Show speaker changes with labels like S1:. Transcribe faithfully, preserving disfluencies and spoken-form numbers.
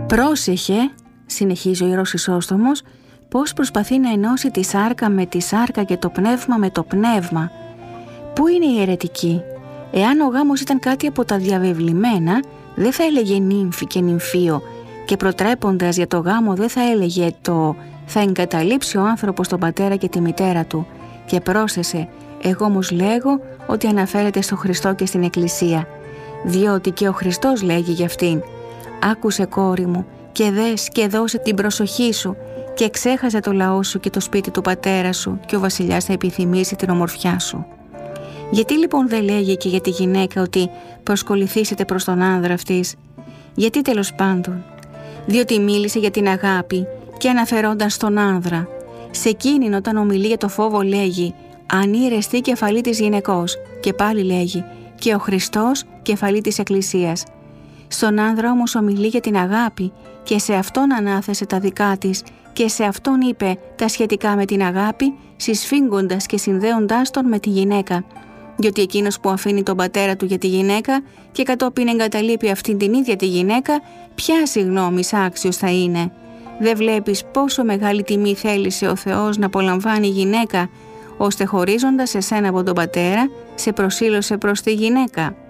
S1: Πρόσεχε, συνεχίζει ο Ιερός Χρυσόστομος, πώς προσπαθεί να ενώσει τη σάρκα με τη σάρκα και το πνεύμα με το πνεύμα. Πού είναι η αιρετική? Εάν ο γάμος ήταν κάτι από τα διαβεβλημένα, δεν θα έλεγε νύμφη και νυμφίο, και προτρέποντας για το γάμο δεν θα έλεγε το «θα εγκαταλείψει ο άνθρωπος τον πατέρα και τη μητέρα του». Και πρόσθεσε «εγώ όμως λέγω ότι αναφέρεται στο Χριστό και στην Εκκλησία, διότι και ο Χριστός λέγει για αυτήν «άκουσε κόρη μου και δες και δώσε την προσοχή σου και ξέχασε το λαό σου και το σπίτι του πατέρα σου και ο βασιλιάς θα επιθυμήσει την ομορφιά σου». Γιατί λοιπόν δεν λέγει και για τη γυναίκα ότι προσκοληθήσετε προς τον άνδρα αυτής? Γιατί τέλος πάντων? Διότι μίλησε για την αγάπη και αναφερόταν στον άνδρα. Σε εκείνην όταν ομιλεί για το φόβο λέγει «ανήρεστη κεφαλή της γυναικός», και πάλι λέγει «και ο Χριστός κεφαλή της Εκκλησίας». Στον άνδρα όμως ομιλεί για την αγάπη και σε αυτόν ανάθεσε τα δικά της και σε αυτόν είπε τα σχετικά με την αγάπη, συσφίγγοντας και συνδέοντάς τον με τη γυναίκα. Διότι εκείνος που αφήνει τον πατέρα του για τη γυναίκα και κατόπιν εγκαταλείπει αυτήν την ίδια τη γυναίκα, ποια συγγνώμης άξιος θα είναι? Δεν βλέπεις πόσο μεγάλη τιμή θέλησε ο Θεός να απολαμβάνει η γυναίκα, ώστε χωρίζοντας εσένα από τον πατέρα, σε προσήλωσε προς τη γυναίκα?